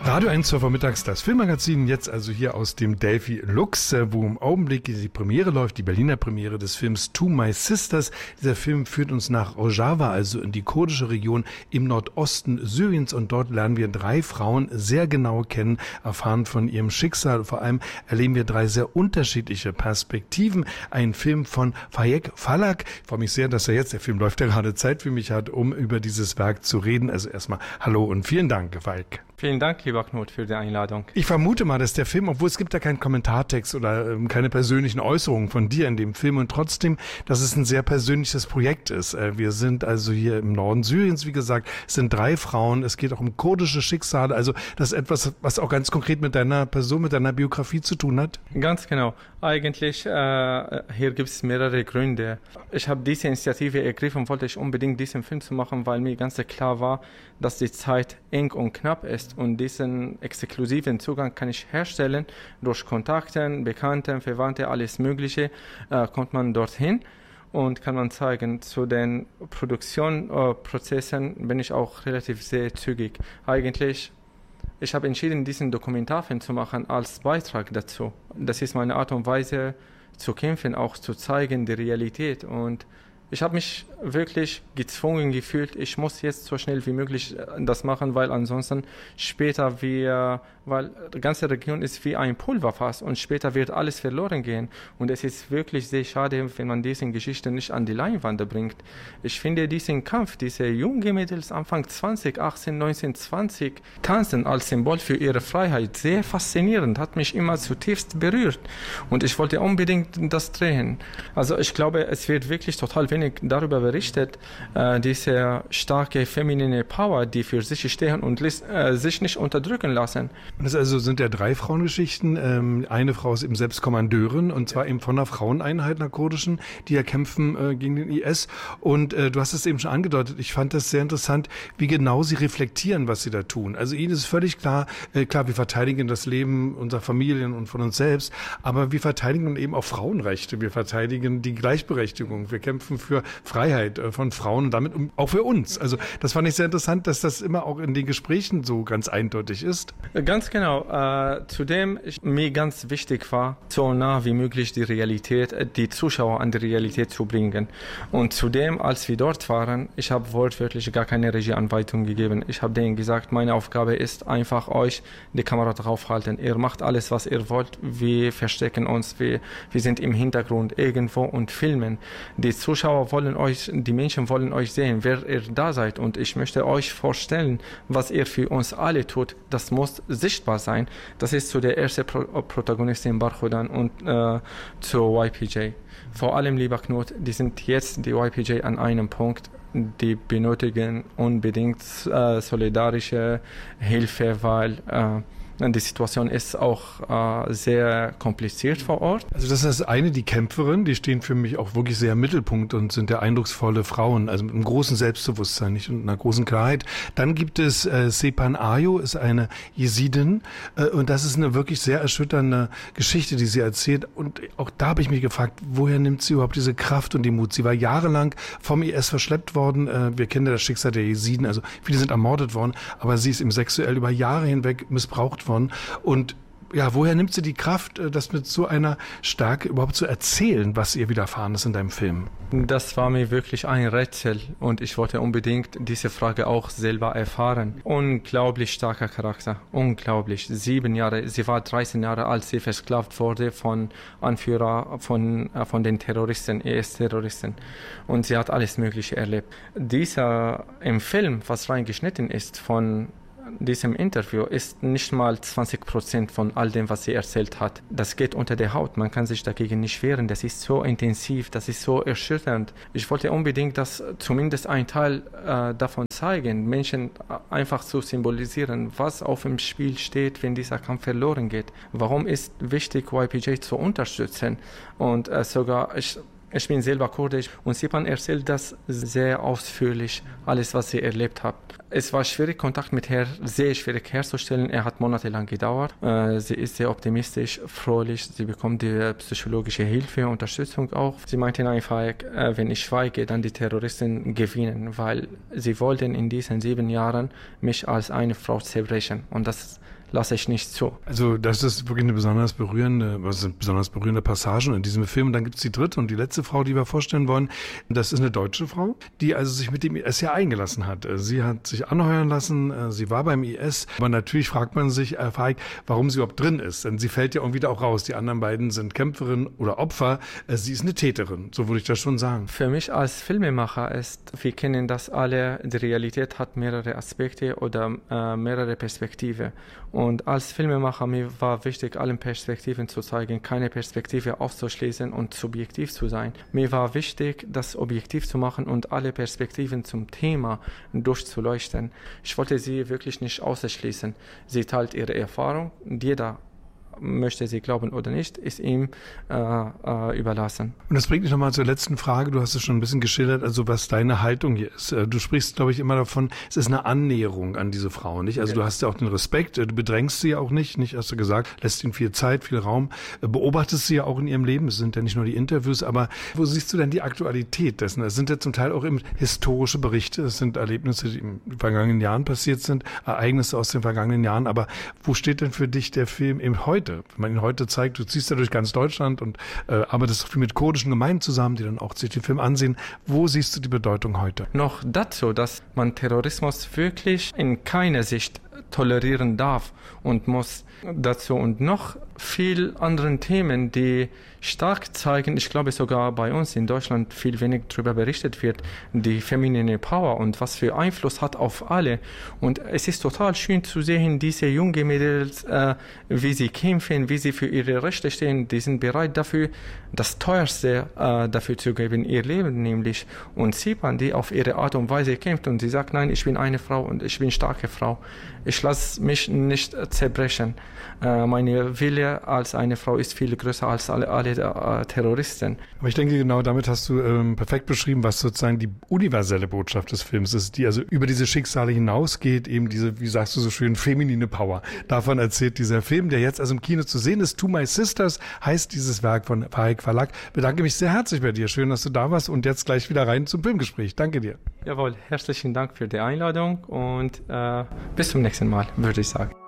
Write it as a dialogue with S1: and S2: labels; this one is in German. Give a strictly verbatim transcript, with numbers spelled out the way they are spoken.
S1: Radio eins zur Vormittags, das Filmmagazin, jetzt also hier aus dem Delphi Lux, wo im Augenblick die Premiere läuft, die Berliner Premiere des Films To My Sisters. Dieser Film führt uns nach Rojava, also in die kurdische Region im Nordosten Syriens, und dort lernen wir drei Frauen sehr genau kennen, erfahren von ihrem Schicksal. Vor allem erleben wir drei sehr unterschiedliche Perspektiven. Ein Film von Faik Falak. Ich freue mich sehr, dass er jetzt, der Film läuft ja gerade, Zeit für mich hat, um über dieses Werk zu reden. Also erstmal hallo und vielen Dank, Faik.
S2: Vielen Dank, lieber Knut, für die Einladung.
S1: Ich vermute mal, dass der Film, obwohl es gibt ja keinen Kommentartext oder ähm, keine persönlichen Äußerungen von dir in dem Film, und trotzdem, dass es ein sehr persönliches Projekt ist. Äh, wir sind also hier im Norden Syriens, wie gesagt, es sind drei Frauen, es geht auch um kurdische Schicksale, also das ist etwas, was auch ganz konkret mit deiner Person, mit deiner Biografie zu tun hat.
S2: Ganz genau. Eigentlich, äh, hier gibt es mehrere Gründe. Ich habe diese Initiative ergriffen, wollte ich unbedingt diesen Film zu machen, weil mir ganz klar war, dass die Zeit eng und knapp ist, und diesen exklusiven Zugang kann ich herstellen durch Kontakte, Bekannte, Verwandte, alles Mögliche, äh, kommt man dorthin und kann man zeigen. Zu den Produktionsprozessen bin ich auch relativ sehr zügig. Eigentlich, ich habe entschieden, diesen Dokumentarfilm zu machen als Beitrag dazu. Das ist meine Art und Weise zu kämpfen, auch zu zeigen, die Realität. Und ich habe mich wirklich gezwungen gefühlt, ich muss jetzt so schnell wie möglich das machen, weil ansonsten später wir, weil die ganze Region ist wie ein Pulverfass und später wird alles verloren gehen. Und es ist wirklich sehr schade, wenn man diese Geschichte nicht an die Leinwand bringt. Ich finde diesen Kampf, diese jungen Mädels Anfang zwanzig, achtzehn, neunzehn, zwanzig, tanzen als Symbol für ihre Freiheit, sehr faszinierend, hat mich immer zutiefst berührt. Und ich wollte unbedingt das drehen. Also ich glaube, es wird wirklich total wenig darüber berichtet, äh, diese starke feminine Power, die für sich stehen und äh, sich nicht unterdrücken lassen.
S1: Das also sind ja drei Frauengeschichten. Ähm, eine Frau ist eben selbst Kommandeurin, und zwar eben von einer Fraueneinheit, einer kurdischen, die ja kämpfen äh, gegen den I S. Und äh, du hast es eben schon angedeutet, ich fand das sehr interessant, wie genau sie reflektieren, was sie da tun. Also ihnen ist völlig klar, äh, klar, wir verteidigen das Leben unserer Familien und von uns selbst, aber wir verteidigen eben auch Frauenrechte, wir verteidigen die Gleichberechtigung, wir kämpfen für Freiheit von Frauen und damit auch für uns. Also das fand ich sehr interessant, dass das immer auch in den Gesprächen so ganz eindeutig ist.
S2: Ganz genau. Äh, zudem ist mir ganz wichtig war, so nah wie möglich die Realität, die Zuschauer an die Realität zu bringen. Und zudem, als wir dort waren, ich habe wortwörtlich gar keine Regieanweisung gegeben. Ich habe denen gesagt, meine Aufgabe ist einfach, euch die Kamera draufhalten. Ihr macht alles, was ihr wollt. Wir verstecken uns. Wir, wir sind im Hintergrund irgendwo und filmen. Die Zuschauer wollen euch, die Menschen wollen euch sehen, wer ihr da seid, und ich möchte euch vorstellen, was ihr für uns alle tut. Das muss sichtbar sein. Das ist zu der ersten Pro- Protagonistin Barkhudan und äh, zu Y P J. Vor allem, lieber Knut, die sind jetzt, die Y P J, an einem Punkt, die benötigen unbedingt äh, solidarische Hilfe, weil äh, die Situation ist auch äh, sehr kompliziert vor Ort.
S1: Also das ist das eine, die Kämpferin, die stehen für mich auch wirklich sehr im Mittelpunkt und sind ja eindrucksvolle Frauen, also mit einem großen Selbstbewusstsein, nicht, und einer großen Klarheit. Dann gibt es äh, Sepan Ayo, ist eine Jesidin, äh, und das ist eine wirklich sehr erschütternde Geschichte, die sie erzählt, und auch da habe ich mich gefragt, woher nimmt sie überhaupt diese Kraft und die Mut? Sie war jahrelang vom I S verschleppt worden, äh, wir kennen ja das Schicksal der Jesiden, also viele sind ermordet worden, aber sie ist eben sexuell über Jahre hinweg missbraucht worden. Und ja, woher nimmt sie die Kraft, das mit so einer Stärke überhaupt zu erzählen, was ihr widerfahren ist in deinem Film?
S2: Das war mir wirklich ein Rätsel, und ich wollte unbedingt diese Frage auch selber erfahren. Unglaublich starker Charakter, unglaublich. Sieben Jahre, sie war dreizehn Jahre alt, sie versklavt wurde von Anführer von, von den Terroristen, I S-Terroristen. Und sie hat alles Mögliche erlebt. Dieser im Film, was reingeschnitten ist von diesem Interview, ist nicht mal zwanzig Prozent von all dem, was sie erzählt hat. Das geht unter der Haut, man kann sich dagegen nicht wehren. Das ist so intensiv, das ist so erschütternd. Ich wollte unbedingt das zumindest ein Teil äh, davon zeigen, Menschen einfach zu symbolisieren, was auf dem Spiel steht, wenn dieser Kampf verloren geht. Warum ist wichtig, Y P J zu unterstützen? Und äh, sogar, ich Ich bin selber kurdisch und Sepan erzählt das sehr ausführlich, alles, was sie erlebt hat. Es war schwierig, Kontakt mit ihr sehr schwierig herzustellen. Er hat monatelang gedauert. Sie ist sehr optimistisch, fröhlich. Sie bekommt die psychologische Hilfe, Unterstützung auch. Sie meinte einfach, wenn ich schweige, dann die Terroristen gewinnen, weil sie wollten in diesen sieben Jahren mich als eine Frau zerbrechen. Und das lasse ich nicht zu.
S1: Also das ist wirklich eine besonders berührende, was sind besonders berührende Passagen in diesem Film. Und dann gibt es die dritte und die letzte Frau, die wir vorstellen wollen. Das ist eine deutsche Frau, die also sich mit dem I S ja eingelassen hat. Sie hat sich anheuern lassen, sie war beim I S. Aber natürlich fragt man sich, Herr Feig, warum sie überhaupt drin ist. Denn sie fällt ja irgendwie da auch raus. Die anderen beiden sind Kämpferin oder Opfer. Sie ist eine Täterin, so würde ich das schon sagen.
S2: Für mich als Filmemacher ist, wir kennen das alle, die Realität hat mehrere Aspekte oder äh, mehrere Perspektiven. Und als Filmemacher mir war wichtig, allen Perspektiven zu zeigen, keine Perspektive auszuschließen und subjektiv zu sein. Mir war wichtig, das objektiv zu machen und alle Perspektiven zum Thema durchzuleuchten. Ich wollte sie wirklich nicht ausschließen. Sie teilt ihre Erfahrung, jeder möchte sie glauben oder nicht, ist ihm äh, äh, überlassen.
S1: Und das bringt mich nochmal zur letzten Frage. Du hast es schon ein bisschen geschildert, also was deine Haltung hier ist. Du sprichst, glaube ich, immer davon, es ist eine Annäherung an diese Frau, nicht? Also okay. Du hast ja auch den Respekt, du bedrängst sie ja auch nicht, nicht, hast du gesagt, lässt ihnen viel Zeit, viel Raum, beobachtest sie ja auch in ihrem Leben. Es sind ja nicht nur die Interviews, aber wo siehst du denn die Aktualität dessen? Es sind ja zum Teil auch eben historische Berichte, es sind Erlebnisse, die in den vergangenen Jahren passiert sind, Ereignisse aus den vergangenen Jahren, aber wo steht denn für dich der Film eben heute? Wenn man ihn heute zeigt, du ziehst ja durch ganz Deutschland und äh, arbeitest viel mit kurdischen Gemeinden zusammen, die dann auch sich den Film ansehen. Wo siehst du die Bedeutung heute?
S2: Noch dazu, dass man Terrorismus wirklich in keiner Sicht tolerieren darf und muss dazu und noch viel anderen Themen, die stark zeigen, ich glaube sogar bei uns in Deutschland viel wenig darüber berichtet wird, die feminine Power und was für Einfluss hat auf alle. Und es ist total schön zu sehen, diese jungen Mädels, äh, wie sie kämpfen, wie sie für ihre Rechte stehen, die sind bereit dafür, das Teuerste äh, dafür zu geben, ihr Leben nämlich. Und Sepan, die auf ihre Art und Weise kämpft und sie sagt, nein, ich bin eine Frau und ich bin eine starke Frau. Ich lasse mich nicht zerbrechen. Äh, meine Wille als eine Frau ist viel größer als alle, alle äh, Terroristen.
S1: Aber ich denke, genau damit hast du ähm, perfekt beschrieben, was sozusagen die universelle Botschaft des Films ist, die also über diese Schicksale hinausgeht, eben diese, wie sagst du so schön, feminine Power. Davon erzählt dieser Film, der jetzt also im Kino zu sehen ist. To My Sisters heißt dieses Werk von Faik Verlag. Ich bedanke mich sehr herzlich bei dir. Schön, dass du da warst und jetzt gleich wieder rein zum Filmgespräch. Danke dir.
S2: Jawohl, herzlichen Dank für die Einladung und äh, bis zum nächsten Mal, würde ich sagen.